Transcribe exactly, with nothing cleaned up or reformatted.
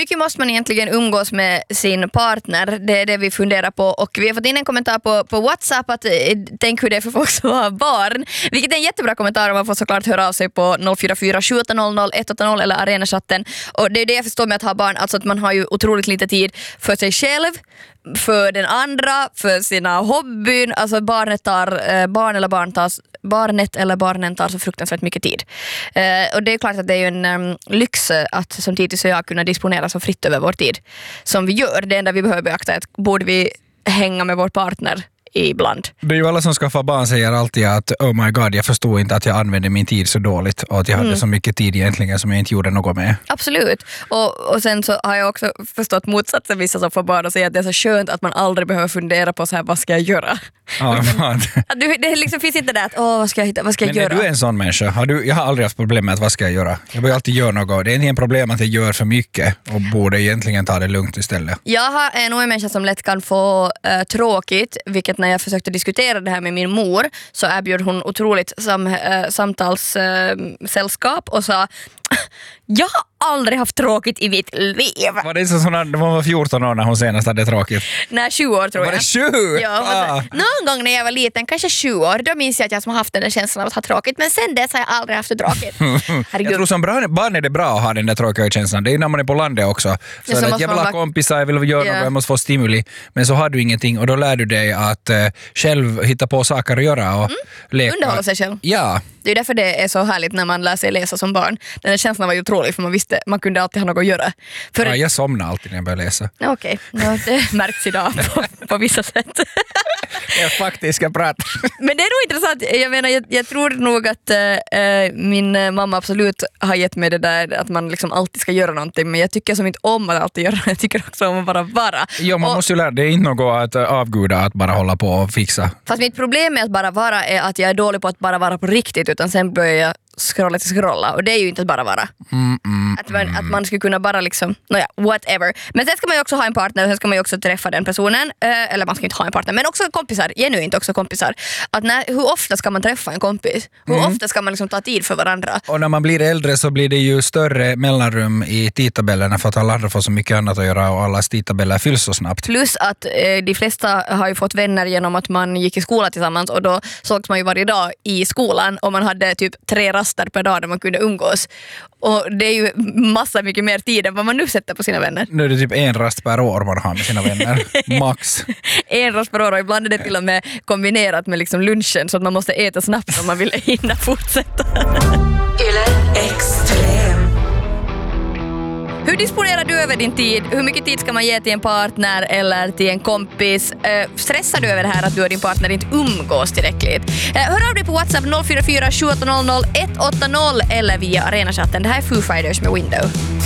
mycket måste man egentligen umgås med sin partner? Det är det vi funderar på. Och vi har fått in en kommentar på, på WhatsApp att tänk hur det är för folk som har barn. Vilket är en jättebra kommentar, och man får såklart höra av sig på noll fyra fyra sju åtta noll noll ett åtta noll eller arenachatten. Och det är det jag förstår med att ha barn. Alltså att man har ju otroligt lite tid för sig själv, för den andra, för sina hobbyn. Alltså barnet tar, eh, barn eller barn tas, barnet eller barnen tar så fruktansvärt mycket tid. Eh, och det är klart att det är ju en um, lyx att som Titus och jag kunna disponera så fritt över vår tid som vi gör. Det enda vi behöver beakta är att borde vi hänga med vår partner ibland. Det är ju alla som skaffar barn säger alltid att oh my god, jag förstod inte att jag använde min tid så dåligt och att jag hade mm. så mycket tid egentligen som jag inte gjorde något med. Absolut. Och, och sen så har jag också förstått motsatsen, vissa som får barn och säger att det är så skönt att man aldrig behöver fundera på så här, vad ska jag göra? Ja, men, du, det liksom finns inte det att åh, vad ska jag hitta, vad ska jag men göra? Men är du en sån människa? Har du, jag har aldrig haft problem med att vad ska jag göra? Jag börjar alltid göra något. Det är inte en problem att jag gör för mycket och borde egentligen ta det lugnt istället. Jag har en, en människa som lätt kan få uh, tråkigt, vilket när jag försökte diskutera det här med min mor så erbjöd hon otroligt sam, uh, samtalssällskap uh, och sa jag har aldrig haft tråkigt i mitt liv. Var det så som när hon var fjorton år när hon senast hade tråkigt? Nej, sju år tror jag. Var det sju? Ja, ah. Någon gång när jag var liten, kanske sju år, då minns jag att jag som haft den där känslan av att ha tråkigt. Men sen dess har jag aldrig haft det tråkigt. Jag tror som barn är det bra att ha den där tråkiga känslan. Det är när man är på landet också. Så, ja, så att jag vill ha kompisar, jag vill göra yeah. något, jag måste få stimuli. Men så har du ingenting och då lär du dig att uh, själv hitta på saker att göra och mm. leka. Underhålla sig själv. Ja. Det är därför det är så härligt när man lär sig läsa som barn. Den här känslan var ju otrolig för man visste man kunde alltid ha något att göra. För ja, jag somnar alltid när jag börjar läsa. Okej, okay. Ja, det märks idag på, på vissa sätt. Jag faktiskt ska prata. Men det är nog intressant. Jag menar, jag, jag tror nog att äh, min mamma absolut har gett mig det där att man liksom alltid ska göra någonting. Men jag tycker som inte om att alltid göra. Jag tycker också om att bara vara. Jo, man och, måste ju lära. Det är inte något att avguda att bara hålla på och fixa. Fast mitt problem med att bara vara är att jag är dålig på att bara vara på riktigt. Utan sen börjar jag scrolla till scrolla. Och det är ju inte att bara vara. Mm, mm, att, man, att man skulle kunna bara liksom, nåja, whatever. Men sen ska man ju också ha en partner och sen ska man ju också träffa den personen. Eh, eller man ska inte ha en partner, men också kompisar. Genuint också kompisar. Att när, hur ofta ska man träffa en kompis? Hur mm. ofta ska man liksom ta tid för varandra? Och när man blir äldre så blir det ju större mellanrum i tidtabellerna för att alla andra får så mycket annat att göra och alla tidtabeller fylls så snabbt. Plus att eh, de flesta har ju fått vänner genom att man gick i skolan tillsammans och då sågs man ju varje dag i skolan och man hade typ tre raster per dag där man kunde umgås. Och det är ju massa mycket mer tid än vad man nu sätter på sina vänner. Nu är det typ en rast per år man har med sina vänner. Max. En rast per år och ibland är det till och med kombinerat med liksom lunchen så att man måste äta snabbt om man vill hinna fortsätta. Yle Extrem. Hur disponerar du över din tid? Hur mycket tid ska man ge till en partner eller till en kompis? Eh, stressar du över det här att du och din partner inte umgås tillräckligt? Eh, hör av dig på WhatsApp noll fyra fyra sju åtta noll noll ett åtta noll eller via arenachatten. Det här är Foo Fighters med Window.